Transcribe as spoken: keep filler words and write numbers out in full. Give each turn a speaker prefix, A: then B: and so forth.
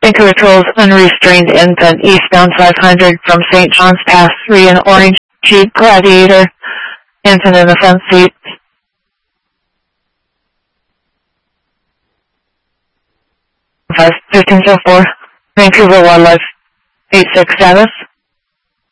A: Vancouver Trolls Unrestrained Infant, eastbound five hundred from Saint John's Pass, three in orange, Jeep Gladiator, infant in the front seat. five fifteen oh four, Vancouver Wildlife, eight six status.